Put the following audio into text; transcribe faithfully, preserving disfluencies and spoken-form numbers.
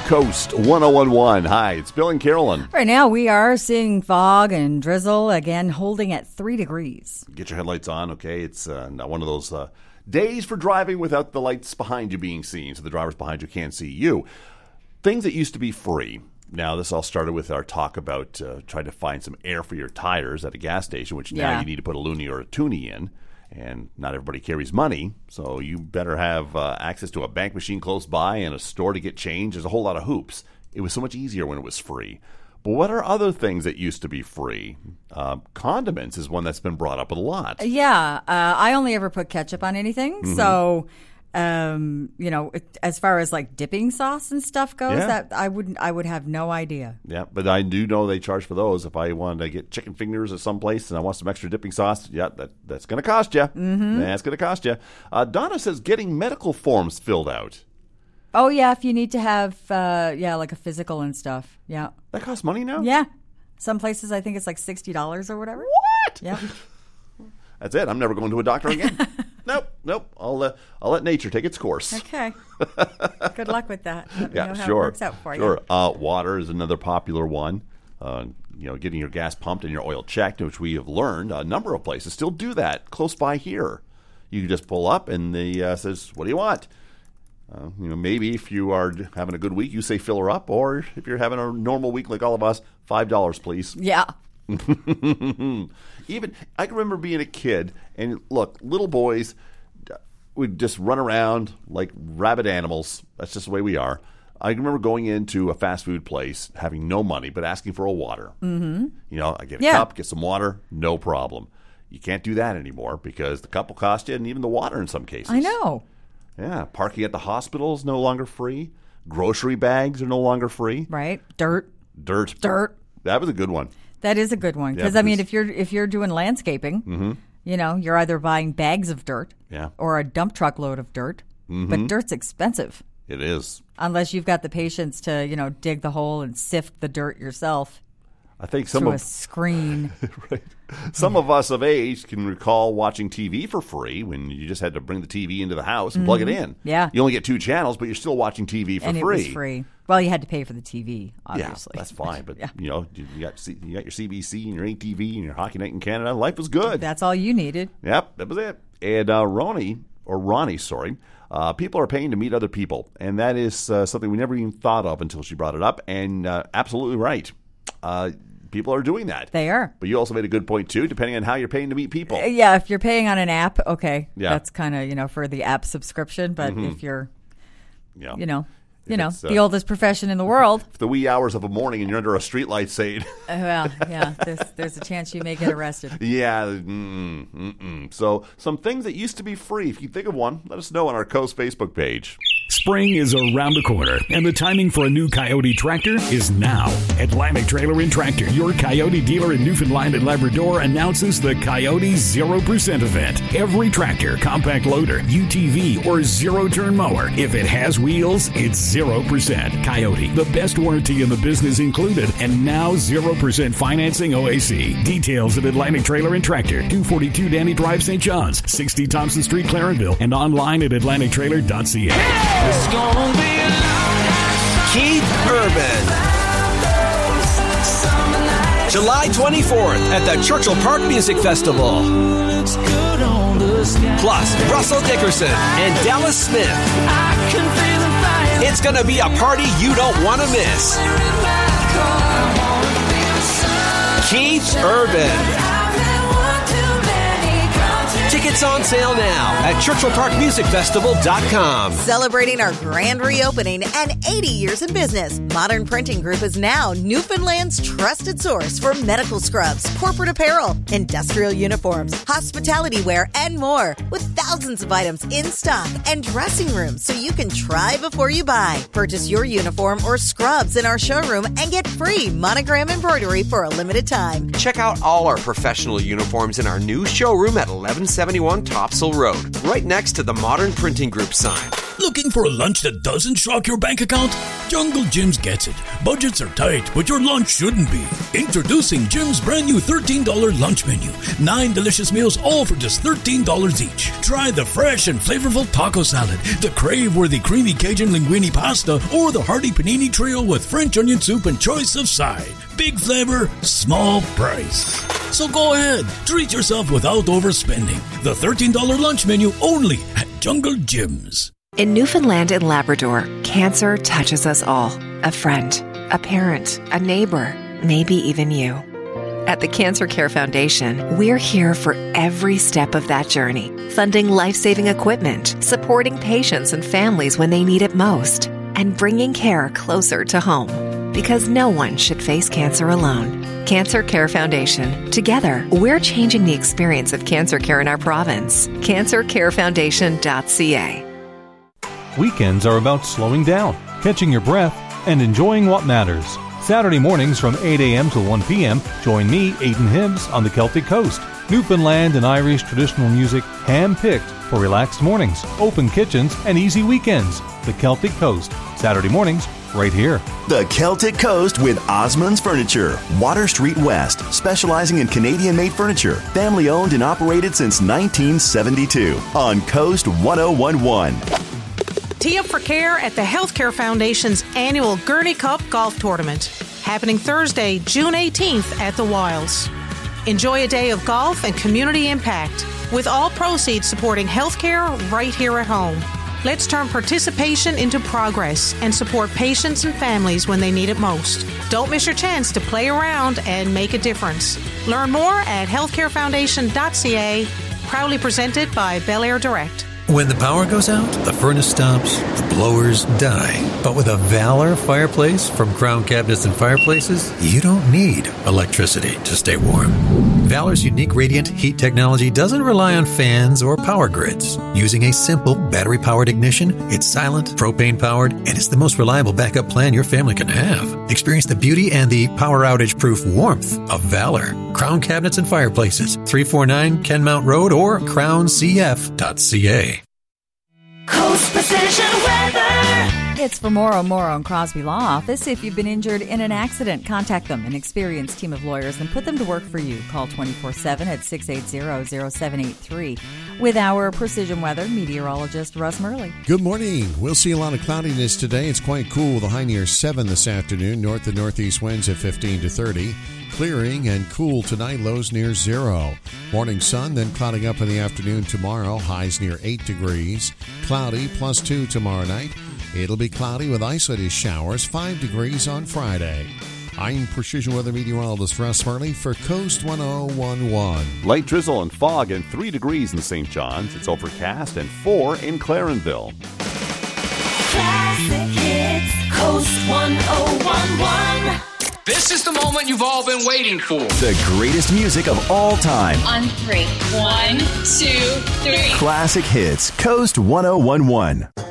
Coast one oh one point one. Hi, it's Bill and Carolyn. Right now we are seeing fog and drizzle, again holding at three degrees. Get your headlights on, okay? It's uh, not one of those uh, days for driving without the lights behind you being seen, so the drivers behind you can't see you. Things that used to be free. Now, this all started with our talk about uh, trying to find some air for your tires at a gas station, which now Yeah. you need to put a loonie or a toonie in. And not everybody carries money, so you better have uh, access to a bank machine close by and a store to get change. There's a whole lot of hoops. It was so much easier when it was free. But what are other things that used to be free? Uh, condiments is one that's been brought up a lot. Yeah, uh, I only ever put ketchup on anything, Mm-hmm. so um, you know, it, as far as like dipping sauce and stuff goes, Yeah. that I wouldn't, I would have no idea. Yeah, but I do know they charge for those. If I wanted to get chicken fingers at some place and I want some extra dipping sauce, yeah, that, that's going to cost you. Mm-hmm. That's going to cost you. Uh, Donna says getting medical forms filled out. Oh yeah, if you need to have uh, yeah, like a physical and stuff. Yeah, That costs money now? yeah. Some places I think it's like sixty dollars or whatever. What? Yeah. That's it. I'm never going to a doctor again. nope, nope. I'll uh, I'll let nature take its course. Okay. Good luck with that. Let me Yeah, know how sure. it works out for sure. you. Uh, water is another popular one. Uh, you know, getting your gas pumped and your oil checked, which we have learned a number of places still do that close by here. You just pull up and the uh, says, "What do you want?" Uh, you know, maybe if you are having a good week, you say fill her up, or if you're having a normal week like all of us, five dollars, please. Yeah. Even I can remember being a kid, and look, little boys would just run around like rabid animals. That's just the way we are. I remember going into a fast food place, having no money, but asking for a water. Mm-hmm. You know, I get a Yeah. cup, get some water, no problem. You can't do that anymore because the cup will cost you, and even the water in some cases. I know. Yeah, parking at the hospital is no longer free. Grocery bags are no longer free. Right? Dirt. Dirt. Dirt. That was a good one. That is a good one because Yeah, I mean, because- if you're if you're doing landscaping, you know, you're either buying bags of dirt, Yeah. or a dump truck load of dirt. But dirt's expensive It is. unless you've got the patience to, you know, dig the hole and sift the dirt yourself I think some through a of screen. right. Some of us of age can recall watching T V for free when you just had to bring the T V into the house and plug it in. Yeah. You only get two channels, but you're still watching T V for and free. it was free. Well, you had to pay for the T V, Yeah, obviously. that's fine. But Yeah. you know, you got C- you got your C B C and your A T V and your Hockey Night in Canada. Life was good. That's all you needed. Yep, that was it. And uh, Ronnie, or Ronnie, sorry, uh, people are paying to meet other people. And that is uh, something we never even thought of until she brought it up. And uh, absolutely right. Uh, people are doing that. They are. But you also made a good point, too, depending on how you're paying to meet people. Uh, Yeah, if you're paying on an app, okay. Yeah. That's kind of, you know, for the app subscription. But if you're, Yeah. you know, you If know, it's, uh, the oldest profession in the world, If the wee hours of a morning and you're under a streetlight saying, uh, well, yeah, there's, there's a chance you may get arrested. yeah, mm, mm, mm. So some things that used to be free. If you think of one, let us know on our Coast Facebook page. Spring is around the corner, and the timing for a new Coyote tractor is now. Atlantic Trailer and Tractor, your Coyote dealer in Newfoundland and Labrador, announces the Coyote zero percent event. Every tractor, compact loader, U T V, or zero-turn mower, if it has wheels, it's zero percent. Coyote, the best warranty in the business included, and now zero percent financing O A C. Details at Atlantic Trailer and Tractor, two forty-two Danny Drive, Saint John's, sixty Thompson Street, Clarenville, and online at atlantic trailer dot c a. Keith Urban. July twenty-fourth at the Churchill Park Music Festival. Plus, Russell Dickerson and Dallas Smith. It's going to be a party you don't want to miss. Keith Urban. Tickets on sale now at churchill park music festival dot com. Celebrating our grand reopening and eighty years in business, Modern Printing Group is now Newfoundland's trusted source for medical scrubs, corporate apparel, industrial uniforms, hospitality wear, and more, with thousands of items in stock and dressing rooms so you can try before you buy. Purchase your uniform or scrubs in our showroom and get free monogram embroidery for a limited time. Check out all our professional uniforms in our new showroom at eleven seventy-one Topsail Road, right next to the Modern Printing Group sign. Looking for a lunch that doesn't shock your bank account? Jungle Jim's gets it. Budgets are tight, but your lunch shouldn't be. Introducing Jim's brand new thirteen dollars lunch menu. Nine delicious meals, all for just thirteen dollars each. Try the fresh and flavorful taco salad, the crave-worthy creamy Cajun linguine pasta, or the hearty panini trio with French onion soup and choice of side. Big flavor, small price. So go ahead, treat yourself without overspending. The thirteen dollars lunch menu only at Jungle Jim's. In Newfoundland and Labrador, cancer touches us all. A friend, a parent, a neighbor, maybe even you. At the Cancer Care Foundation, we're here for every step of that journey, funding life-saving equipment, supporting patients and families when they need it most, and bringing care closer to home. Because no one should face cancer alone. Cancer Care Foundation. Together, we're changing the experience of cancer care in our province. cancer care foundation dot c a. Weekends are about slowing down, catching your breath, and enjoying what matters. Saturday mornings from eight a.m. to one p.m., join me, Aidan Hibbs, on the Celtic Coast. Newfoundland and Irish traditional music hand-picked for relaxed mornings, open kitchens, and easy weekends. The Celtic Coast, Saturday mornings, right here. The Celtic Coast with Osmond's Furniture, Water Street West, specializing in Canadian-made furniture, family-owned and operated since nineteen seventy-two, on Coast ten eleven. Tee up for care at the Healthcare Foundation's annual Gurney Cup Golf Tournament, happening Thursday, June eighteenth at the Wilds. Enjoy a day of golf and community impact, with all proceeds supporting healthcare right here at home. Let's turn participation into progress and support patients and families when they need it most. Don't miss your chance to play around and make a difference. Learn more at healthcare foundation dot c a, proudly presented by Bel Air Direct. When the power goes out, the furnace stops, the blowers die. But with a Valor fireplace from Crown Cabinets and Fireplaces, you don't need electricity to stay warm. Valor's unique radiant heat technology doesn't rely on fans or power grids. Using a simple battery-powered ignition, it's silent, propane-powered, and it's the most reliable backup plan your family can have. Experience the beauty and the power outage-proof warmth of Valor. Crown Cabinets and Fireplaces, three forty-nine Kenmount Road or crown c f dot c a. Coast Precision Weather. It's for Morrow Morrow and Crosby Law Office. If you've been injured in an accident, contact them, an experienced team of lawyers, and put them to work for you. Call twenty-four seven at six eight zero, zero seven eight three. With our Precision Weather meteorologist, Russ Murley. Good morning. We'll see a lot of cloudiness today. It's quite cool. The high near seven this afternoon. North and northeast winds at fifteen to thirty. Clearing and cool tonight, lows near zero. Morning sun, then clouding up in the afternoon tomorrow. Highs near eight degrees. Cloudy, plus two tomorrow night. It'll be cloudy with isolated showers, five degrees on Friday. I'm Precision Weather Meteorologist Russ Murley for Coast ten eleven. Light drizzle and fog and three degrees in Saint John's. It's overcast and four in Clarenville. Classic Hits, Coast ten eleven. This is the moment you've all been waiting for. The greatest music of all time. On three. One, two, three. Classic Hits, Coast ten eleven.